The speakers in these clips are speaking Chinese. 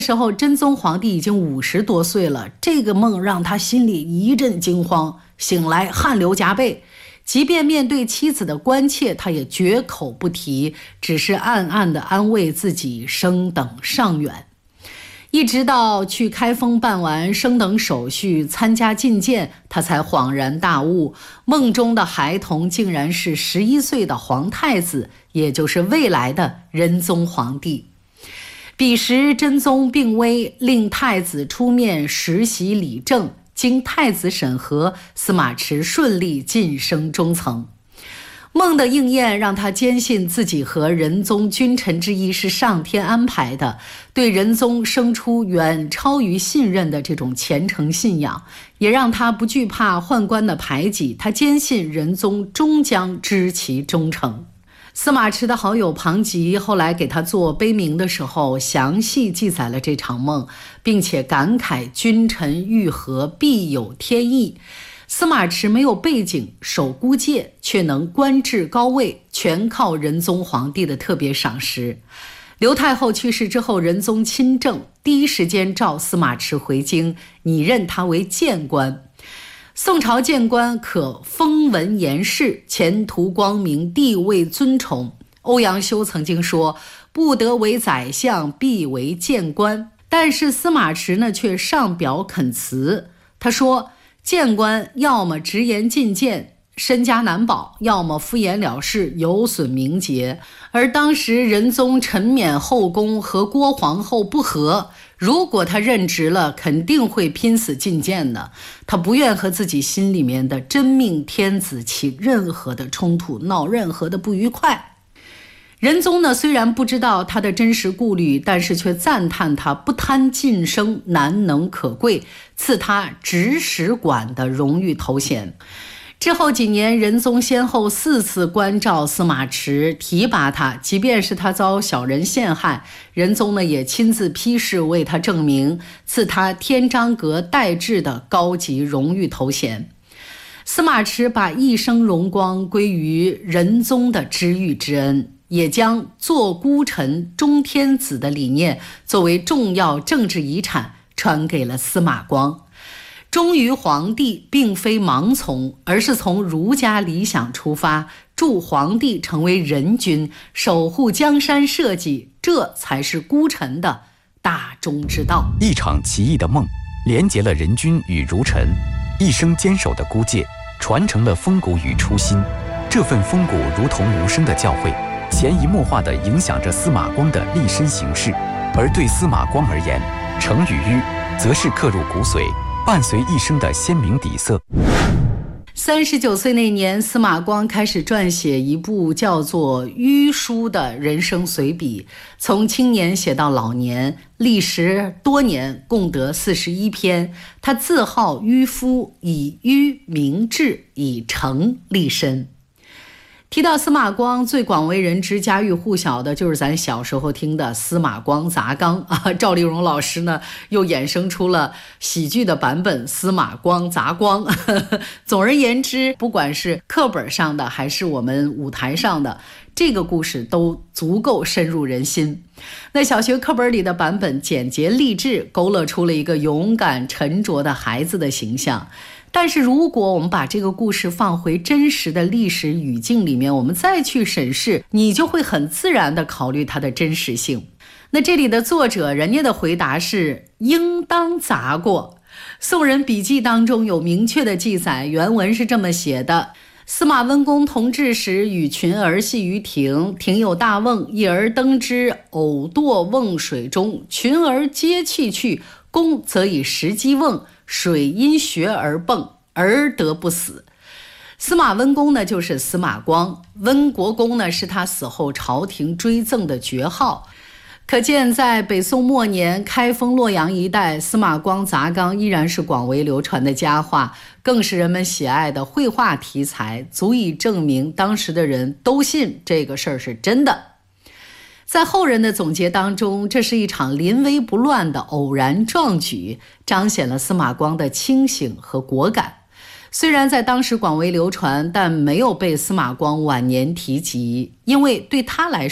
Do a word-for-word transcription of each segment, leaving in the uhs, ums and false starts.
时候真宗皇帝已经五十多岁了，这个梦让他心里一阵惊慌，醒来汗流浃背。即便面对妻子的关切，他也绝口不提，只是暗暗地安慰自己，升等尚远。一直到去开封办完升等手续，参加觐见，他才恍然大悟，梦中的孩童竟然是十一岁的皇太子，也就是未来的仁宗皇帝。彼时真宗病危，令太子出面实习理政，经太子审核，司马池顺利晋升中层。梦的应验让他坚信自己和仁宗君臣之谊是上天安排的，对仁宗生出远超于信任的这种虔诚信仰，也让他不惧怕宦官的排挤，他坚信仁宗终将知其忠诚。司马池的好友庞吉后来给他做碑铭的时候，详细记载了这场梦，并且感慨君臣遇合必有天意。司马池没有背景，守孤界，却能官至高位，全靠仁宗皇帝的特别赏识。刘太后去世之后，仁宗亲政，第一时间召司马池回京，拟任他为谏官。宋朝谏官可风闻言事，前途光明，地位尊崇。欧阳修曾经说，不得为宰相，必为谏官。但是司马池呢，却上表恳辞。他说，谏官要么直言进谏，身家难保，要么敷衍了事，有损名节。而当时仁宗陈冕后宫和郭皇后不和，如果他任职了，肯定会拼死进谏的。他不愿和自己心里面的真命天子起任何的冲突，闹任何的不愉快。仁宗呢，虽然不知道他的真实顾虑，但是却赞叹他不贪晋升，难能可贵，赐他直使馆的荣誉头衔。之后几年，仁宗先后四次关照司马池，提拔他，即便是他遭小人陷害，仁宗呢也亲自批示为他证明，赐他天章阁代制的高级荣誉头衔。司马池把一生荣光归于仁宗的知遇之恩，也将做孤臣忠天子的理念作为重要政治遗产传给了司马光。忠于皇帝并非盲从，而是从儒家理想出发，助皇帝成为仁君，守护江山社稷，这才是孤臣的大忠之道。 一场奇异的梦，连结了仁君与儒臣，一生坚守的孤戒，传承了风骨与初心。这份风骨如同无声的教诲，潜移默化地影响着司马光的立身行事。而对司马光而言，成与迂则是刻入骨髓，伴随一生的鲜明底色。 三十九岁那年，司马光开始撰写一部叫做《迂书》的人生随笔，从青年写到老年，历时多年，共得四十一篇。他自号迂夫，以迂明志，以诚立身。提到司马光，最广为人知、家喻户晓的就是咱小时候听的司马光砸缸啊。赵丽蓉老师呢，又衍生出了喜剧的版本司马光砸光。总而言之，不管是课本上的还是我们舞台上的，这个故事都足够深入人心。那小学课本里的版本简洁励志，勾勒出了一个勇敢沉着的孩子的形象。但是如果我们把这个故事放回真实的历史语境里面，我们再去审视，你就会很自然地考虑它的真实性。那这里的作者人家的回答是应当砸过。宋人笔记当中有明确的记载，原文是这么写的：司马温公同治时，与群儿戏于庭，庭有大瓮，一儿登之，偶堕瓮水中，群儿皆弃去，公则以石击瓮，水因穴而迸，而得不死。司马温公呢，就是司马光，温国公呢，是他死后朝廷追赠的爵号。可见在北宋末年，开封洛阳一带，司马光砸缸依然是广为流传的佳话，更是人们喜爱的绘画题材，足以证明当时的人都信这个事儿是真的。在后人的总结当中，这是一场临危不乱的偶然壮举，彰显了司马光的清醒和果敢。虽然在当时广为流传，但没有被司马光晚年提及，因为对他来说，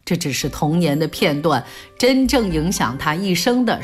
这只是童年的片段，真正影响他一生的